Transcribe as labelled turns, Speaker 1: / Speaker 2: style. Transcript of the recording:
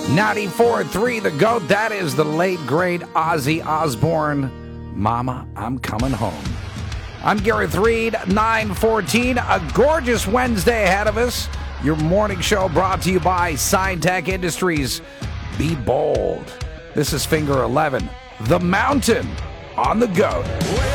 Speaker 1: 94.3 The GOAT. That is the late, great Ozzy Osbourne. Mama, I'm coming home. I'm Gareth Reed, 9:14. A gorgeous Wednesday ahead of us. Your morning show brought to you by SignTech Industries. Be bold. This is Finger 11. The Mountain on the GOAT.